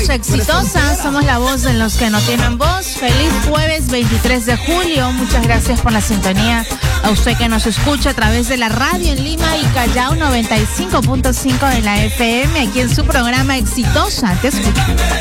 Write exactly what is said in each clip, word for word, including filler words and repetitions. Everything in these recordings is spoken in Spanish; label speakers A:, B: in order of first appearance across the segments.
A: somos exitosas, somos la voz de los que no tienen voz. Feliz jueves veintitrés de julio. Muchas gracias por la sintonía. A usted que nos escucha a través de la radio en Lima y Callao noventa y cinco punto cinco de la F M, aquí en su programa Exitosa. Te escucho.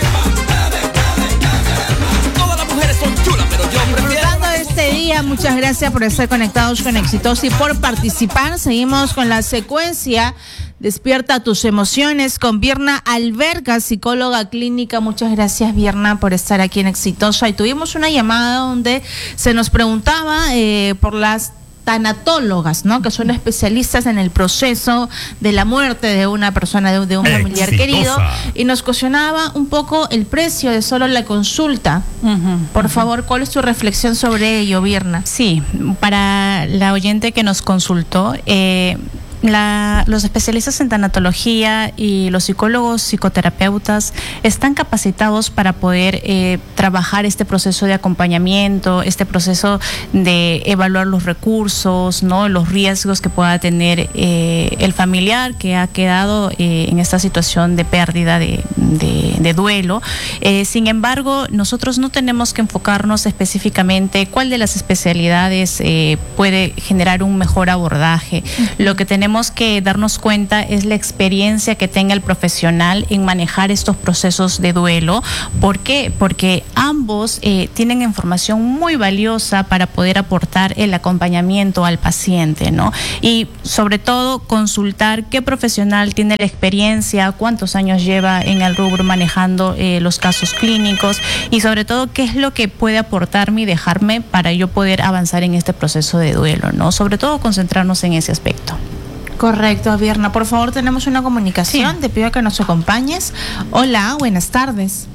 B: Todas las mujeres son chulas, pero yo prefiero...
A: Disfrutando de este día, muchas gracias por estar conectados con Exitosa y por participar. Seguimos con la secuencia Despierta tus emociones con Virna Alberga, psicóloga clínica. Muchas gracias, Virna, por estar aquí en Exitosa. Y tuvimos una llamada donde se nos preguntaba eh, por las tanatólogas, ¿no? Que son especialistas en el proceso de la muerte de una persona, de, de un familiar
C: Exitosa.
A: querido, y nos cuestionaba un poco el precio de solo la consulta. Uh-huh. Por uh-huh. favor, ¿cuál es tu reflexión sobre ello, Virna?
D: Sí, para la oyente que nos consultó, eh, La, los especialistas en tanatología y los psicólogos psicoterapeutas están capacitados para poder eh, trabajar este proceso de acompañamiento, este proceso de evaluar los recursos, ¿no? Los riesgos que pueda tener eh, el familiar que ha quedado eh, en esta situación de pérdida, de, de, de duelo. Eh, sin embargo, nosotros no tenemos que enfocarnos específicamente cuál de las especialidades eh, puede generar un mejor abordaje. Lo que tenemos Tenemos que darnos cuenta es la experiencia que tenga el profesional en manejar estos procesos de duelo. ¿Por qué? Porque ambos eh, tienen información muy valiosa para poder aportar el acompañamiento al paciente, ¿no? Y sobre todo consultar qué profesional tiene la experiencia, cuántos años lleva en el rubro manejando eh, los casos clínicos, y sobre todo qué es lo que puede aportarme y dejarme para yo poder avanzar en este proceso de duelo, ¿no? Sobre todo concentrarnos en ese aspecto.
A: Correcto, Virna. Por favor, tenemos una comunicación. Sí. Te pido que nos acompañes. Hola, buenas tardes.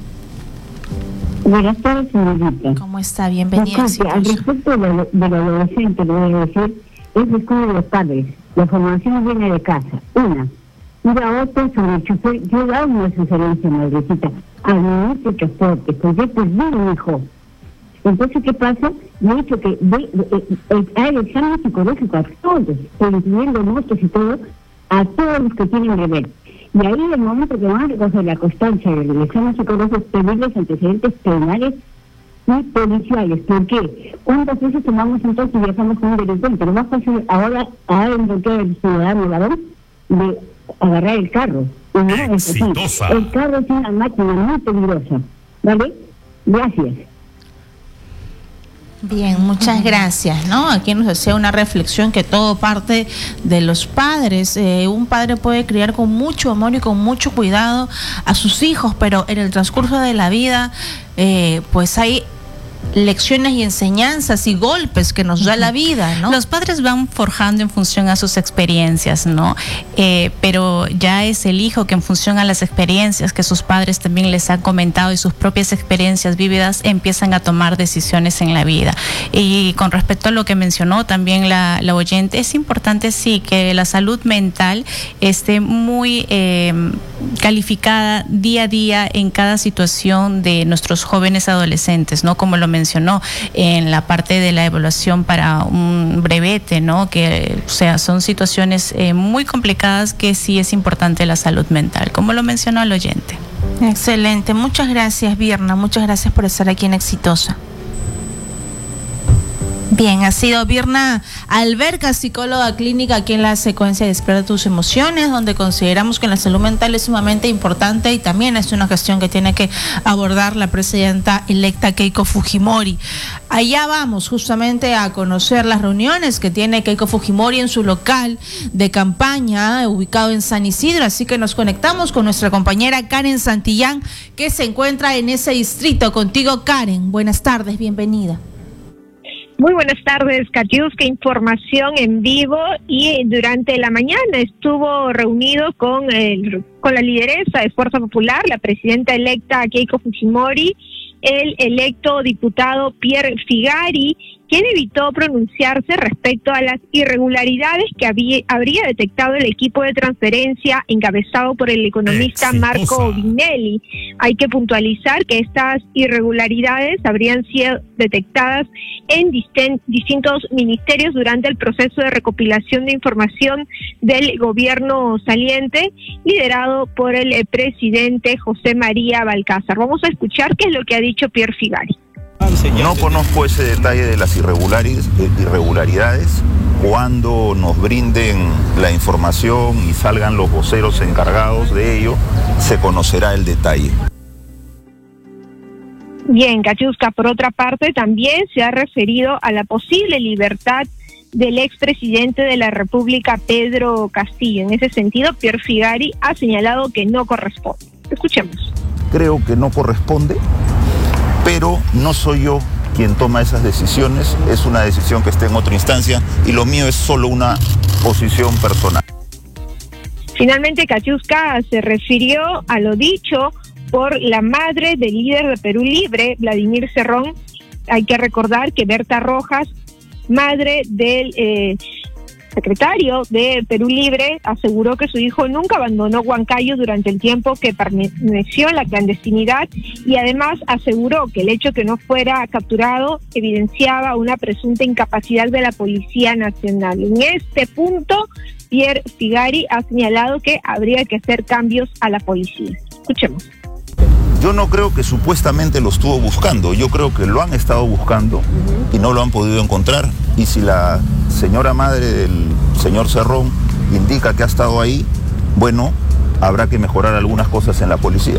E: Buenas tardes, señorita.
A: ¿Cómo está? Bienvenida.
E: Al respecto de lo, de lo adolescente, lo voy a decir, es la escuela de los padres. La formación viene de casa. Una. Y la otra sobre el chofer. Yo he dado una sugerencia, madrecita. Administre el transporte, porque perdí un hijo. Entonces, ¿qué pasa? De hecho, que de, de, de, hay el examen psicológico a todos, incluyendo motos y todo, a todos los que tienen deber. Y ahí, el momento que van a recoger la constancia del examen psicológico, es pedirles antecedentes penales y policiales. ¿Por qué? ¿Cuántas veces tomamos entonces y viajamos con un delincuente? Lo más fácil ahora a encontrar el ciudadano ladrón de agarrar el carro. Y no es así. El carro es una máquina muy peligrosa. ¿Vale? Gracias.
A: Bien, muchas gracias, ¿no? Aquí nos hacía una reflexión que todo parte de los padres. Eh, un padre puede criar con mucho amor y con mucho cuidado a sus hijos, pero en el transcurso de la vida, eh, pues hay lecciones y enseñanzas y golpes que nos da la vida, ¿no?
D: Los padres van forjando en función a sus experiencias, ¿no? Eh, pero ya es el hijo que en función a las experiencias que sus padres también les han comentado y sus propias experiencias vívidas empiezan a tomar decisiones en la vida. Y con respecto a lo que mencionó también la, la oyente, es importante sí que la salud mental esté muy eh, calificada día a día en cada situación de nuestros jóvenes adolescentes, ¿no? Como lo mencionó en la parte de la evaluación para un brevete, ¿no? Que, o sea, son situaciones eh, muy complicadas que sí es importante la salud mental, como lo mencionó el oyente.
A: Excelente, muchas gracias, Virna, muchas gracias por estar aquí en Exitosa. Bien, ha sido Virna Alberga, psicóloga clínica, aquí en la secuencia Despierta tus emociones, donde consideramos que la salud mental es sumamente importante y también es una cuestión que tiene que abordar la presidenta electa Keiko Fujimori. Allá vamos justamente a conocer las reuniones que tiene Keiko Fujimori en su local de campaña ubicado en San Isidro, así que nos conectamos con nuestra compañera Karen Santillán, que se encuentra en ese distrito. Contigo, Karen, buenas tardes, bienvenida.
F: Muy buenas tardes, Katiuska. Información en vivo, y durante la mañana estuvo reunido con el, con la lideresa de Fuerza Popular, la presidenta electa Keiko Fujimori, el electo diputado Pierre Figari, quien evitó pronunciarse respecto a las irregularidades que había, habría detectado el equipo de transferencia encabezado por el economista
C: Exitosa.
F: Marco Vinelli. Hay que puntualizar que estas irregularidades habrían sido detectadas en disten, distintos ministerios durante el proceso de recopilación de información del gobierno saliente, liderado por el eh, presidente José María Balcázar. Vamos a escuchar qué es lo que ha dicho Pierre Figari.
G: No conozco ese detalle de las irregularidades. Cuando nos brinden la información y salgan los voceros encargados de ello, se conocerá el detalle.
F: Bien, Catiusca, por otra parte, también se ha referido a la posible libertad del expresidente de la República, Pedro Castillo. En ese sentido, Pierre Figari ha señalado que no corresponde. Escuchemos.
G: Creo que no corresponde, pero no soy yo quien toma esas decisiones, es una decisión que está en otra instancia y lo mío es solo una posición personal.
F: Finalmente, Catiusca se refirió a lo dicho por la madre del líder de Perú Libre, Vladimir Cerrón. Hay que recordar que Berta Rojas, madre del eh, secretario de Perú Libre, aseguró que su hijo nunca abandonó Huancayo durante el tiempo que permaneció en la clandestinidad y además aseguró que el hecho que no fuera capturado evidenciaba una presunta incapacidad de la Policía Nacional. En este punto, Pierre Figari ha señalado que habría que hacer cambios a la policía. Escuchemos.
G: Yo no creo que supuestamente lo estuvo buscando, yo creo que lo han estado buscando y no lo han podido encontrar. Y si la señora madre del señor Cerrón indica que ha estado ahí, bueno, habrá que mejorar algunas cosas en la policía.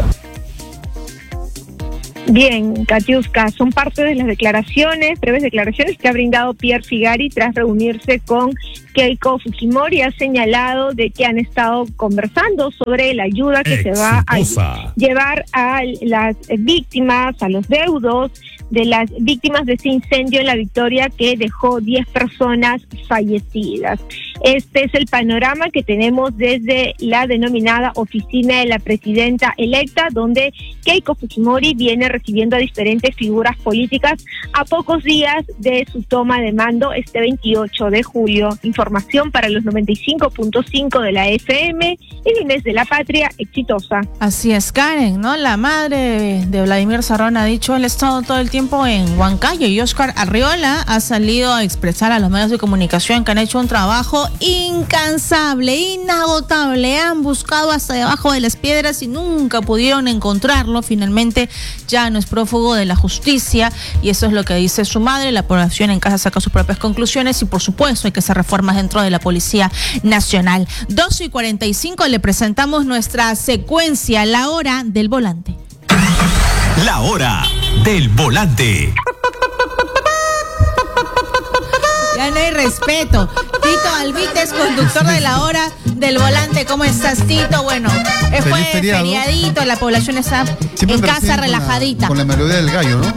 F: Bien, Catiusca, son parte de las declaraciones, breves declaraciones que ha brindado Pierre Figari tras reunirse con Keiko Fujimori. Ha señalado de que han estado conversando sobre la ayuda que Exitosa. se va a llevar a las víctimas, a los deudos de las víctimas de ese incendio en La Victoria que dejó diez personas fallecidas. Este es el panorama que tenemos desde la denominada oficina de la presidenta electa, donde Keiko Fujimori viene recibiendo a diferentes figuras políticas a pocos días de su toma de mando este veintiocho de julio. Información para los noventa y cinco punto cinco de la F M, el Inés de la Patria, Exitosa.
A: Así es, Karen, ¿no? La madre de Vladimir Cerrón ha dicho, él ha estado todo el tiempo en Huancayo, y Oscar Arriola ha salido a expresar a los medios de comunicación que han hecho un trabajo incansable, inagotable, han buscado hasta debajo de las piedras y nunca pudieron encontrarlo. Finalmente ya no es prófugo de la justicia, y eso es lo que dice su madre. La población en casa saca sus propias conclusiones y por supuesto hay que hacer reformas dentro de la Policía Nacional. doce y cuarenta y cinco, le presentamos nuestra secuencia, la hora del volante.
C: La hora del volante.
A: Ya no hay respeto. Tito Alvites, conductor de la hora del volante. ¿Cómo estás, Tito? Bueno, fue feriado. feriadito, la población está Siempre en casa relajadita.
H: Con la, con la melodía del gallo, ¿no?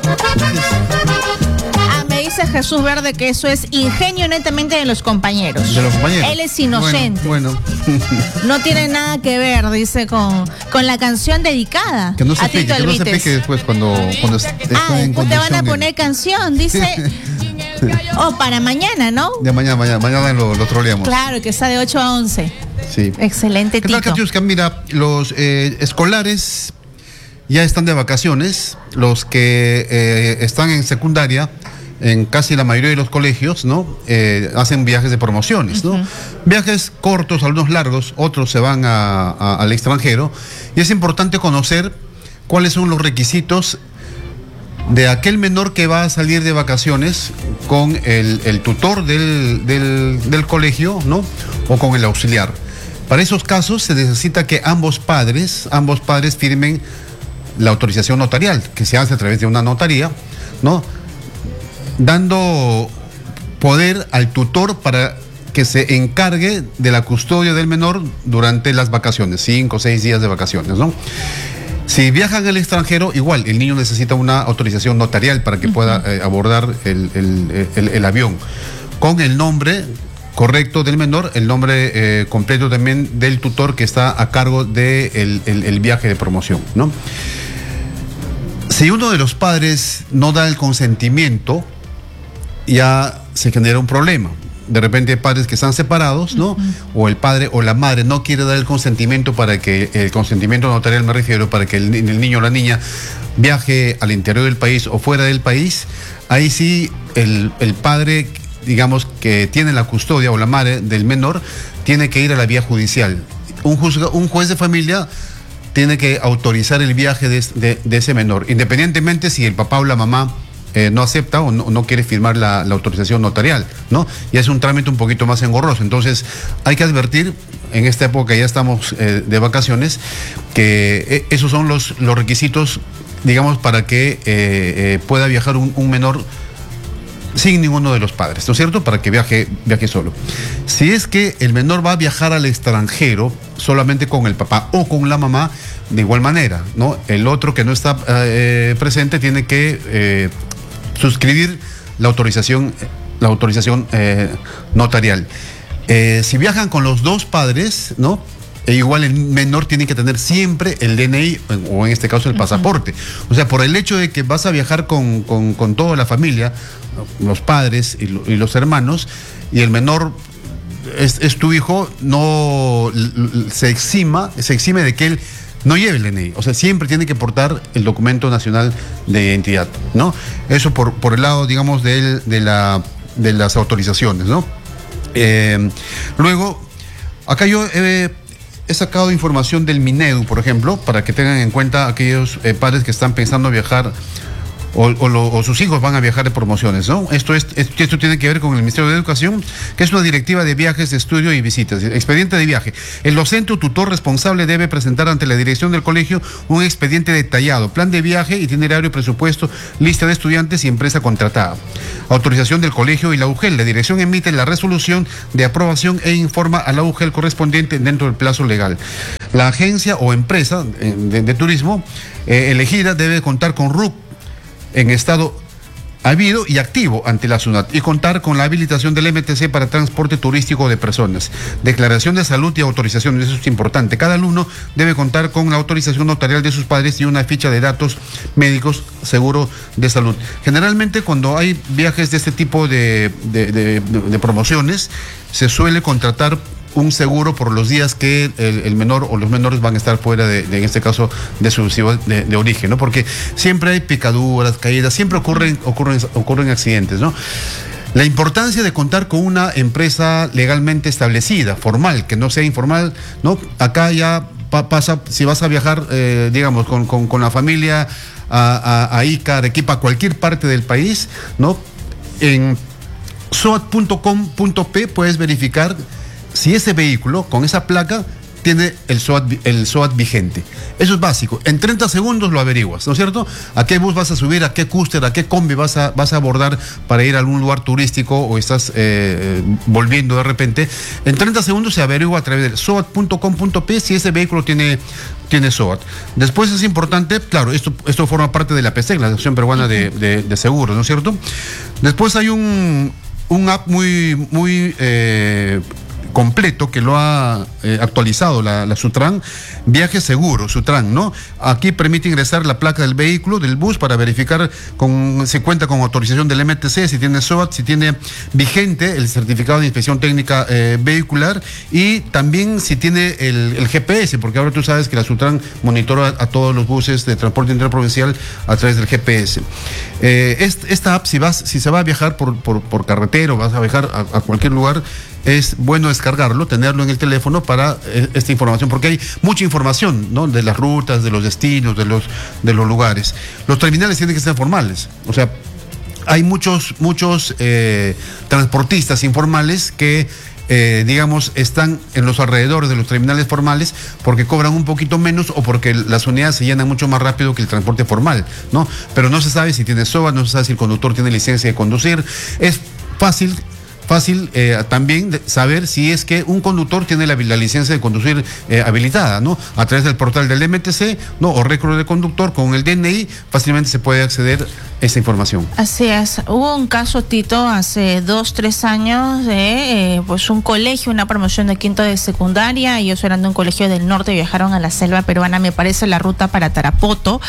A: Ah, me dice Jesús Verde que eso es ingenio netamente de los compañeros.
H: De los compañeros.
A: Él es inocente.
H: Bueno, bueno.
A: No tiene nada que ver, dice, con, con la canción dedicada.
H: Que no se
A: a
H: pique,
A: Tito
H: que
A: Alvites.
H: no se pique después cuando, cuando esté
A: Ah,
H: en
A: después te van a
H: de...
A: poner canción, dice. Oh, para mañana, ¿no?
H: Ya mañana, mañana, mañana lo, lo troleamos.
A: Claro, que está de ocho a once.
H: Sí.
A: Excelente,
H: ¿Qué
A: Tito.
H: tal, Katiuska? Mira, los eh, escolares ya están de vacaciones, los que eh, están en secundaria, en casi la mayoría de los colegios, ¿no? Eh, hacen viajes de promociones, ¿no? Uh-huh. Viajes cortos, algunos largos, otros se van a, a, al extranjero, y es importante conocer cuáles son los requisitos de aquel menor que va a salir de vacaciones con el, el tutor del, del, del colegio, ¿no? O con el auxiliar. Para esos casos se necesita que ambos padres, ambos padres firmen la autorización notarial, que se hace a través de una notaría, ¿no? Dando poder al tutor para que se encargue de la custodia del menor durante las vacaciones, cinco o seis días de vacaciones, ¿no? Si viajan al extranjero, igual, el niño necesita una autorización notarial para que pueda eh, abordar el, el, el, el avión, con el nombre correcto del menor, el nombre eh, completo también del tutor que está a cargo del de el, el viaje de promoción, ¿no? Si uno de los padres no da el consentimiento, ya se genera un problema. De repente hay padres que están separados, ¿no? Uh-huh. O el padre o la madre no quiere dar el consentimiento para que, el consentimiento notarial me refiero, para que el, el niño o la niña viaje al interior del país o fuera del país. Ahí sí el, el padre, digamos, que tiene la custodia o la madre del menor, tiene que ir a la vía judicial. Un, juzga, un juez de familia tiene que autorizar el viaje de, de, de ese menor, independientemente si el papá o la mamá Eh, no acepta o no, no quiere firmar la, la autorización notarial, ¿no? Y es un trámite un poquito más engorroso. Entonces, hay que advertir, en esta época ya estamos eh, de vacaciones, que eh, esos son los, los requisitos, digamos, para que eh, eh, pueda viajar un, un menor sin ninguno de los padres, ¿no es cierto? Para que viaje, viaje solo. Si es que el menor va a viajar al extranjero solamente con el papá o con la mamá, de igual manera, ¿no? El otro que no está eh, presente tiene que eh, suscribir la autorización, la autorización eh, notarial. Eh, si viajan con los dos padres, ¿no? E igual el menor tiene que tener siempre el D N I o en este caso el pasaporte. O sea, por el hecho de que vas a viajar con, con, con toda la familia, los padres y, lo, y los hermanos, y el menor es, es tu hijo, no se exima, se exime de que él no lleve el D N I, o sea, siempre tiene que portar el documento nacional de identidad, ¿no? Eso por, por el lado, digamos, de, él, de, la, de las autorizaciones, ¿no? Eh, luego, acá yo he, he sacado información del Minedu, por ejemplo, para que tengan en cuenta aquellos eh, padres que están pensando viajar O, o, lo, o sus hijos van a viajar de promociones, ¿no? Esto, es, esto tiene que ver con el Ministerio de Educación, que es una directiva de viajes, de estudio y visitas. Expediente de viaje. El docente o tutor responsable debe presentar ante la dirección del colegio un expediente detallado, plan de viaje, itinerario, presupuesto, lista de estudiantes y empresa contratada. Autorización del colegio y la U G E L. La dirección emite la resolución de aprobación e informa a la U G E L correspondiente dentro del plazo legal. La agencia o empresa de, de turismo eh, elegida debe contar con R U C en estado habido y activo ante la SUNAT y contar con la habilitación del M T C para transporte turístico de personas. Declaración de salud y autorización, eso es importante. Cada alumno debe contar con la autorización notarial de sus padres y una ficha de datos médicos, seguro de salud. Generalmente cuando hay viajes de este tipo de, de, de, de promociones, se suele contratar un seguro por los días que el, el menor o los menores van a estar fuera de, de en este caso, de su ciudad de, de origen, ¿no? Porque siempre hay picaduras, caídas, siempre ocurren, ocurren, ocurren accidentes, ¿no? La importancia de contar con una empresa legalmente establecida, formal, que no sea informal, ¿no? Acá ya pa, pasa, si vas a viajar, eh, digamos, con, con, con la familia a, a, a Ica, Arequipa, a cualquier parte del país, ¿no? En soat punto com punto pe puedes verificar si ese vehículo con esa placa tiene el SOAT, el SOAT vigente. Eso es básico. En treinta segundos lo averiguas, ¿no es cierto? ¿A qué bus vas a subir? ¿A qué cúster? ¿A qué combi vas a, vas a abordar para ir a algún lugar turístico o estás eh, volviendo de repente? En treinta segundos se averigua a través del soat punto com punto pe si ese vehículo tiene, tiene SOAT. Después es importante, claro, esto, esto forma parte de la P S E C, la Asociación Peruana de, de, de Seguros, ¿no es cierto? Después hay un, un app muy, muy eh, completo que lo ha eh, actualizado la, la Sutran, Viaje Seguro, Sutran, ¿no? Aquí permite ingresar la placa del vehículo, del bus, para verificar con, si cuenta con autorización del M T C, si tiene SOAT, si tiene vigente el certificado de inspección técnica eh, vehicular y también si tiene el, el G P S, porque ahora tú sabes que la Sutran monitora a, a todos los buses de transporte interprovincial a través del G P S. Eh, esta, esta app, si vas, si se va a viajar por, por, por carretera o vas a viajar a, a cualquier lugar, es bueno descargarlo, tenerlo en el teléfono para eh, esta información, porque hay mucha información, ¿no? De las rutas, de los destinos, de los, de los lugares. Los terminales tienen que ser formales, o sea, hay muchos, muchos eh, transportistas informales que, eh, digamos, están en los alrededores de los terminales formales porque cobran un poquito menos o porque las unidades se llenan mucho más rápido que el transporte formal, ¿no? Pero no se sabe si tiene SOAT, no se sabe si el conductor tiene licencia de conducir. Es fácil fácil eh, también de saber si es que un conductor tiene la, la licencia de conducir eh, habilitada, ¿no? A través del portal del M T C, ¿no? O récord de conductor con el D N I, fácilmente se puede acceder a esta información.
A: Así es. Hubo un caso, Tito, hace dos, tres años de eh, pues un colegio, una promoción de quinto de secundaria. Ellos eran de un colegio del norte, viajaron a la selva peruana, me parece la ruta para Tarapoto,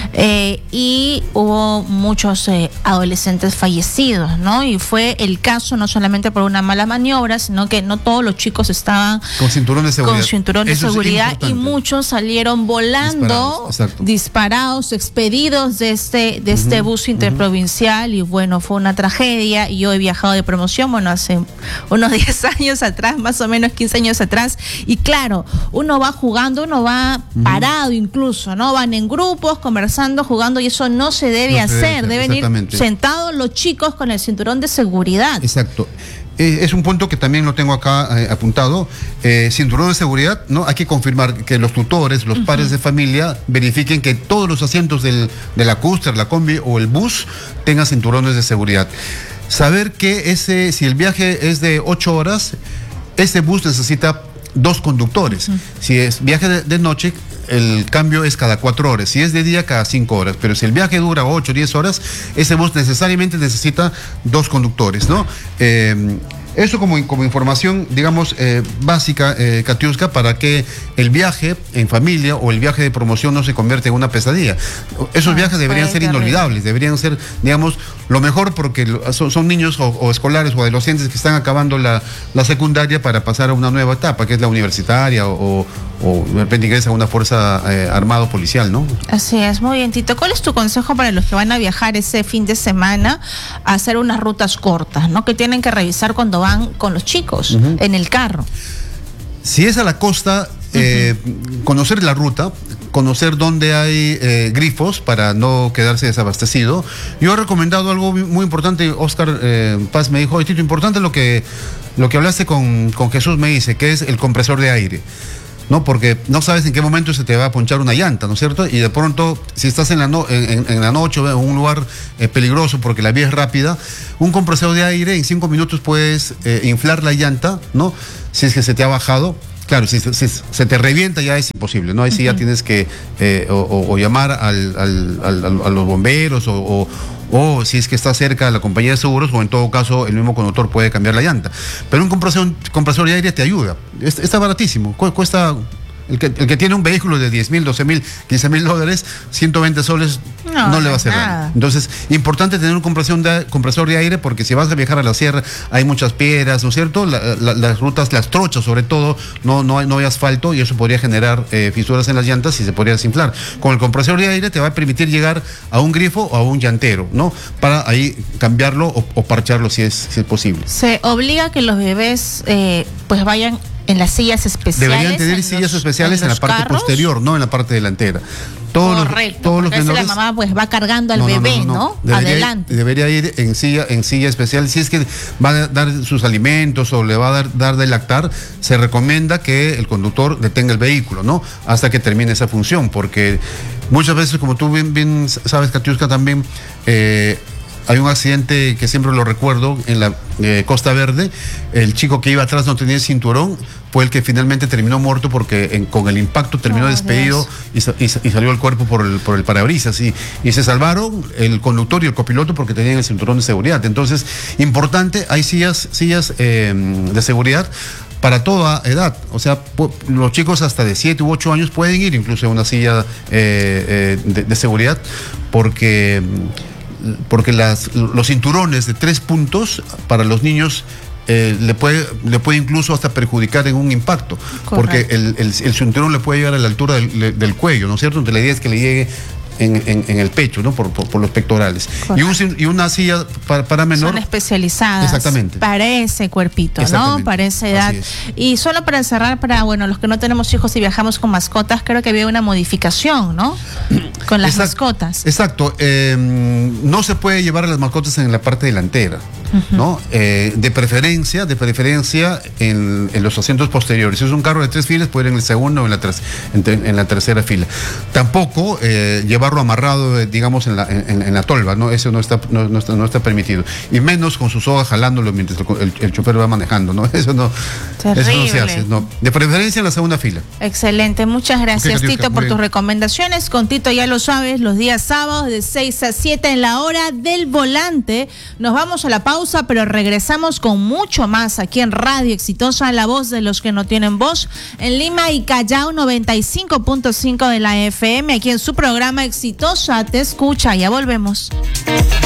A: eh, y hubo muchos eh, adolescentes fallecidos, ¿no? Y fue el caso no solamente por una mala maniobra, sino que no todos los chicos estaban
H: con cinturón de seguridad,
A: con cinturón de seguridad y muchos salieron volando, disparados, disparados expedidos de este, de este uh-huh. bus interprovincial, uh-huh. y bueno, fue una tragedia. Y yo he viajado de promoción, bueno, hace unos diez años atrás, más o menos quince años atrás, y claro, uno va jugando, uno va uh-huh. parado incluso, ¿no? Van en grupos, conversando, jugando, y eso no se debe no hacer, se debe deben ir sentados los chicos con el cinturón de seguridad.
H: Exacto. Es un punto que también lo tengo acá eh, apuntado. Eh, cinturón de seguridad, ¿no? Hay que confirmar que los tutores, los uh-huh. padres de familia, verifiquen que todos los asientos del, de la cúster, la combi o el bus tengan cinturones de seguridad. Saber que ese, si el viaje es de ocho horas, ese bus necesita dos conductores. Uh-huh. Si es viaje de, de noche, el cambio es cada cuatro horas. Si es de día, cada cinco horas. Pero si el viaje dura ocho o diez horas, ese bus necesariamente necesita dos conductores, ¿no? Eh, Eso como, como información, digamos, eh, básica, eh, Katiuska, para que el viaje en familia o el viaje de promoción no se convierta en una pesadilla. Esos ah, viajes deberían ser inolvidables, deberían ser, digamos, lo mejor, porque son, son niños o, o escolares o adolescentes que están acabando la, la secundaria para pasar a una nueva etapa, que es la universitaria, o, o de repente ingresa a una fuerza eh, armada o policial, ¿no?
A: Así es, muy bien, Tito. ¿Cuál es tu consejo para los que van a viajar ese fin de semana a hacer unas rutas cortas, ¿no? Que tienen que revisar cuando van con los chicos uh-huh. en el carro?
H: Si es a la costa, eh, uh-huh. conocer la ruta, conocer dónde hay eh, grifos para no quedarse desabastecido. Yo he recomendado algo muy importante. Oscar eh, Paz me dijo, oye, Tito, importante lo que, lo que hablaste con, con Jesús, me dice, que es el compresor de aire, ¿no? Porque no sabes en qué momento se te va a ponchar una llanta, ¿no es cierto? Y de pronto, si estás en la, no, en, en la noche o en un lugar eh, peligroso porque la vía es rápida, un compresor de aire en cinco minutos puedes eh, inflar la llanta, ¿no? Si es que se te ha bajado. Claro, si, si, si se te revienta ya es imposible, ¿no? Ahí sí uh-huh. ya tienes que eh, o, o, o llamar al, al, al, a los bomberos o, o, o si es que está cerca de la compañía de seguros, o en todo caso el mismo conductor puede cambiar la llanta. Pero un compresor, un compresor de aire te ayuda. Está, está baratísimo, cuesta... El que, el que tiene un vehículo de diez mil, doce mil, quince mil dólares, ciento veinte soles no, no le va a hacer nada. Entonces, importante tener un compresor de, compresor de aire, porque si vas a viajar a la sierra hay muchas piedras, ¿no es cierto? La, la, las rutas, las trochas sobre todo, no, no, hay, no hay asfalto, y eso podría generar eh, fisuras en las llantas y se podría desinflar. Con el compresor de aire te va a permitir llegar a un grifo o a un llantero, ¿no? Para ahí cambiarlo o, o parcharlo si es, si es posible.
A: Se obliga a que los bebés eh, pues vayan en las sillas especiales.
H: Deberían tener sillas los, especiales en, en la parte carros. posterior, no en la parte delantera. Todos
A: Correcto,
H: los, todos los menores,
A: la mamá pues va cargando al no, bebé, ¿no? no, no, no.
H: Debería
A: Adelante.
H: Ir, debería ir en silla, en silla especial. Si es que va a dar sus alimentos o le va a dar, dar de lactar, se recomienda que el conductor detenga el vehículo, ¿no? Hasta que termine esa función, porque muchas veces, como tú bien, bien sabes, Katiuska, también eh, hay un accidente que siempre lo recuerdo en la eh, Costa Verde. El chico que iba atrás no tenía cinturón, fue el que finalmente terminó muerto porque en, con el impacto terminó oh, despedido y, y, y salió el cuerpo por el, por el parabrisas. Y, y se salvaron el conductor y el copiloto porque tenían el cinturón de seguridad. Entonces, importante, hay sillas, sillas eh, de seguridad para toda edad. O sea, los chicos hasta de siete u ocho años pueden ir incluso a una silla eh, eh, de, de seguridad, porque... porque las, los cinturones de tres puntos para los niños eh, le puede le puede incluso hasta perjudicar en un impacto. Correcto. Porque el, el, el cinturón le puede llegar a la altura del, del cuello, ¿no es cierto? Entonces la idea es que le llegue En, en, en el pecho, ¿no? Por, por, por los pectorales. Y, un, y una silla para, para menor.
A: Son especializadas.
H: Exactamente.
A: Para ese cuerpito, ¿no? Para esa edad. Y solo para cerrar, para, bueno, los que no tenemos hijos y viajamos con mascotas, creo que había una modificación, ¿no? Con las
H: exacto,
A: mascotas.
H: Exacto. Eh, no se puede llevar a las mascotas en la parte delantera. uh-huh. ¿no? Eh, de preferencia, de preferencia en, en los asientos posteriores. Si es un carro de tres filas, puede ir en el segundo o en la, ter- en, en la tercera fila. Tampoco eh, llevarlo amarrado, eh, digamos, en la, en, en la tolva, ¿no? Eso no está, no, no, está, no está permitido. Y menos con sus sogas jalándolo mientras el, el, el chofer va manejando, ¿no? Eso no, eso no se hace, no. De preferencia en la segunda fila.
A: Excelente, muchas gracias, okay, Tito, por tus recomendaciones. Con Tito ya lo sabes, los días sábados de seis a siete en la hora del volante. Nos vamos a la pausa, pero regresamos con mucho más aquí en Radio Exitosa, la voz de los que no tienen voz, en Lima y Callao, noventa y cinco punto cinco de la F M, aquí en su programa Exitosa Te Escucha. Ya volvemos.